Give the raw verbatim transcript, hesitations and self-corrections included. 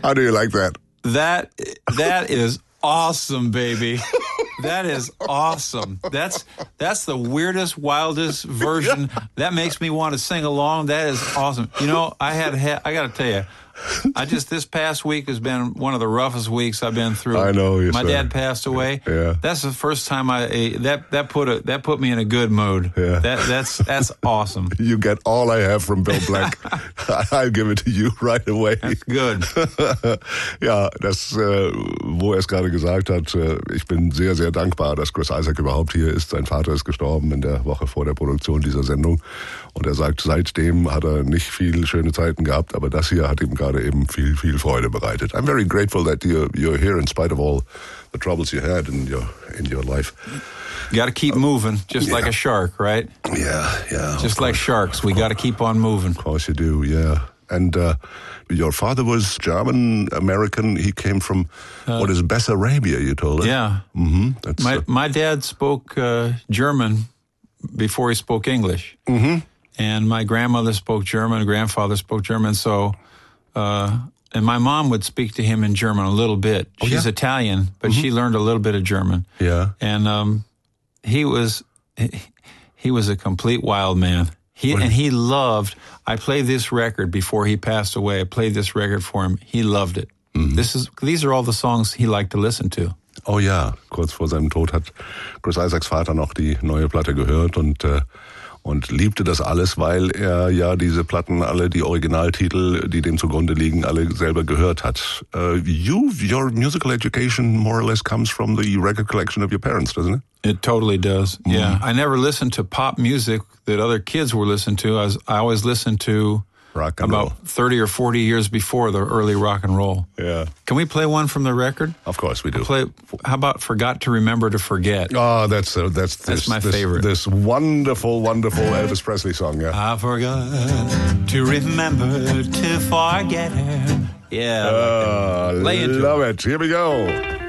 How do you like that? That that is awesome, baby. That is awesome. That's that's the weirdest, wildest version. That makes me want to sing along. That is awesome. You know, I had I got to tell you, I just this past week has been one of the roughest weeks I've been through. I know. Yes, My sir. dad passed away. Yeah. That's the first time I that that put a that put me in a good mood. Yeah. That that's that's awesome. You get all I have from Bill Black. I'll give it to you right away. That's good. Ja, das, äh, wo er es gerade gesagt hat, äh, ich bin sehr, sehr dankbar, dass Chris Isaak überhaupt hier ist. Sein Vater ist gestorben in der Woche vor der Produktion dieser Sendung. Und er sagt, seitdem hat er nicht viel schöne Zeiten gehabt, aber das hier hat ihm gerade eben viel, viel Freude bereitet. I'm very grateful that you're, you're here in spite of all the troubles you had in your, in your life. You got to keep moving, just yeah. like a shark, right? Yeah, yeah. Just like sharks, we got to keep on moving. Of course you do, yeah. And uh, your father was German, American. He came from, uh, what is Bessarabia, you told us? Yeah. Mm-hmm. That's, my, uh, my dad spoke uh, German before he spoke English. Mm-hmm. And my grandmother spoke German, grandfather spoke German, so... Uh, and my mom would speak to him in German a little bit. Oh, She's yeah? Italian, but Mm-hmm. she learned a little bit of German. Yeah. And um, he was he was a complete wild man. He and he loved. I played this record before he passed away. I played this record for him. He loved it. Mm-hmm. This is these are all the songs he liked to listen to. Oh ja, kurz vor seinem Tod hat Chris Isaaks Vater noch die neue Platte gehört und äh, und liebte das alles, weil er ja diese Platten, alle die Originaltitel, die dem zugrunde liegen, alle selber gehört hat. Uh, you, your musical education more or less comes from the record collection of your parents, doesn't it? It totally does. Mm-hmm. Yeah, I never listened to pop music that other kids were listening to. I, was, I always listened to rock and about roll. thirty or forty years before the early rock and roll. Yeah. Can we play one from the record? Of course we do. Play. How about "Forgot to Remember to Forget"? Oh, that's uh, that's That's this, my this, favorite. This wonderful, wonderful Elvis Presley song. Yeah. I forgot to remember to forget her. Yeah. Uh, Lay into love it. Here we go.